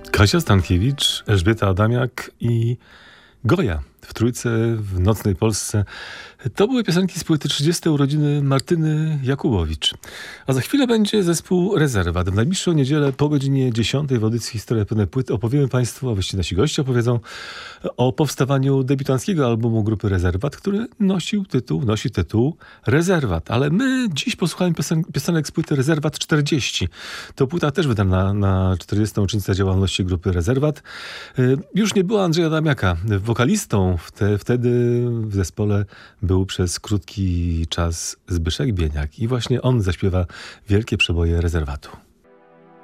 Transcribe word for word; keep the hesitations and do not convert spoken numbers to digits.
Kasia Stankiewicz, Elżbieta Adamiak i Goja w trójce w nocnej Polsce. To były piosenki z płyty trzydzieste urodziny Martyny Jakubowicz. A za chwilę będzie zespół Rezerwat. W najbliższą niedzielę po godzinie dziesiątej w audycji Historia Pełnej Płyt opowiemy Państwu, a właściwie nasi goście opowiedzą o powstawaniu debiutanckiego albumu grupy Rezerwat, który nosił tytuł, nosi tytuł Rezerwat. Ale my dziś posłuchamy piosen piosenek z płyty Rezerwat czterdzieści. To płyta też wydana na, na czterdziestą rocznicę działalności grupy Rezerwat. Już nie było Andrzeja Adamiaka. Wokalistą Wte, wtedy w zespole był przez krótki czas Zbyszek Bieniak i właśnie on zaśpiewa wielkie przeboje Rezerwatu.